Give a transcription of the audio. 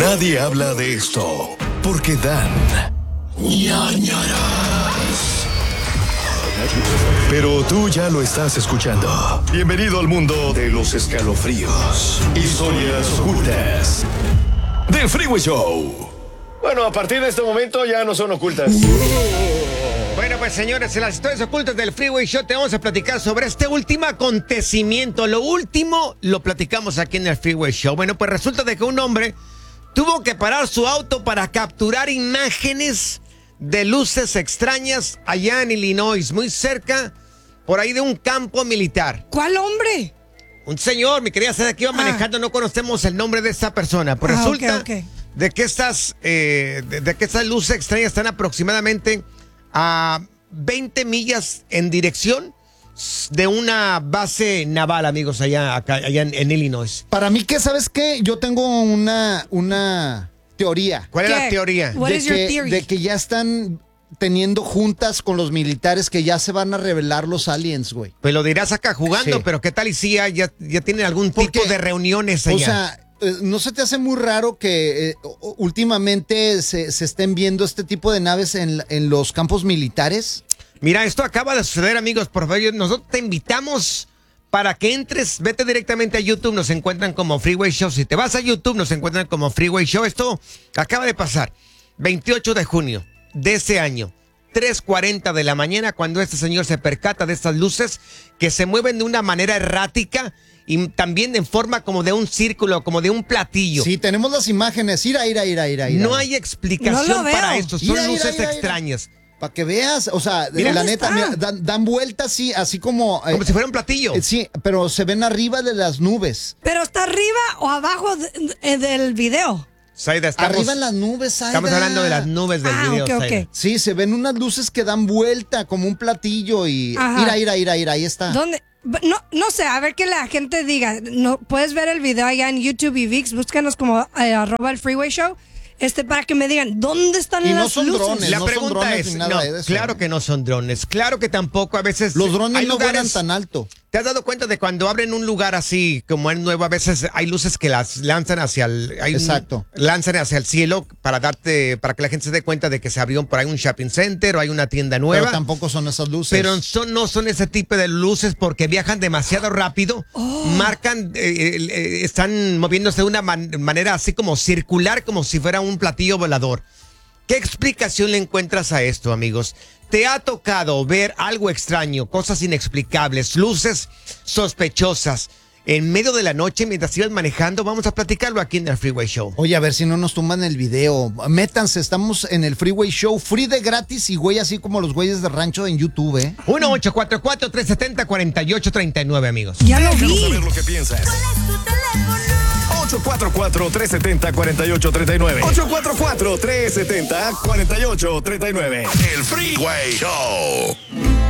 Nadie habla de esto porque dan ñañaras. Pero tú ya lo estás escuchando. Bienvenido al mundo de los escalofríos, historias ocultas del Freeway Show. Bueno, a partir de este momento ya no son ocultas. Bueno, pues señores, en las historias ocultas del Freeway Show te vamos a platicar sobre este último acontecimiento. Lo último lo platicamos aquí en el Freeway Show. Bueno, pues resulta de que un hombre tuvo que parar su auto para capturar imágenes de luces extrañas allá en Illinois, muy cerca, por ahí de un campo militar. ¿Cuál hombre? Un señor, mi querida Seda, que iba manejando, no conocemos el nombre de esta persona, pero resulta de que estas luces extrañas están aproximadamente a 20 millas en dirección de una base naval, amigos, allá en Illinois. Para mí, ¿sabes qué? Yo tengo una teoría. ¿Cuál es la teoría? De que ya están teniendo juntas con los militares, que ya se van a revelar los aliens, güey. Pues lo dirás acá jugando, Sí. pero ¿qué tal y si ya tienen algún tipo de reuniones allá? O sea, ¿no se te hace muy raro que últimamente se estén viendo este tipo de naves en los campos militares? Mira, esto acaba de suceder, amigos. Por favor, nosotros te invitamos para que entres, vete directamente a YouTube, nos encuentran como Freeway Show. Si te vas a YouTube, nos encuentran como Freeway Show. Esto acaba de pasar, 28 de junio de ese año, 3:40 de la mañana, cuando este señor se percata de estas luces que se mueven de una manera errática y también en forma como de un círculo, como de un platillo. Sí, tenemos las imágenes. Ira. No hay explicación para esto, son luces Ira. extrañas. Para que veas, o sea, Mira, la neta, mira, dan vueltas así como... Como si fuera un platillo. Sí, pero se ven arriba de las nubes. ¿Pero está arriba o abajo del video? Saida, Arriba en las nubes, Saida. Estamos hablando de las nubes del video, ok. Saida. Sí, se ven unas luces que dan vuelta como un platillo y... Ajá. Ira, ahí está. ¿Dónde? No sé, a ver que la gente diga. No, puedes ver el video allá en YouTube y VIX, búscanos como @el Freeway Show. Para que me digan, ¿dónde están Y no las son luces? drones. La no son pregunta drones es, ni nada de eso. claro que no son drones, claro que tampoco a veces... Los drones hay no vuelan lugares, tan alto. ¿Te has dado cuenta de cuando abren un lugar así como es nuevo, a veces hay luces que las lanzan hacia el... Exacto. Lanzan hacia el cielo para que la gente se dé cuenta de que se abrió por ahí un shopping center o hay una tienda nueva. Pero tampoco son esas luces. Pero no son ese tipo de luces porque viajan demasiado rápido, marcan, están moviéndose de una manera así como circular, como si fuera un platillo volador. ¿Qué explicación le encuentras a esto, amigos? ¿Te ha tocado ver algo extraño, cosas inexplicables, luces sospechosas en medio de la noche mientras ibas manejando? Vamos a platicarlo aquí en el Freeway Show. Oye, a ver si no nos tumban el video. Métanse, estamos en el Freeway Show, free de gratis y güey, así como los güeyes de rancho en YouTube, 1-844-370-4839, amigos. Ya lo Déjanos vi. saber lo que piensas. ¿Cuál es tu teléfono? 844-370-4839. 844-370-4839. El Freeway Show.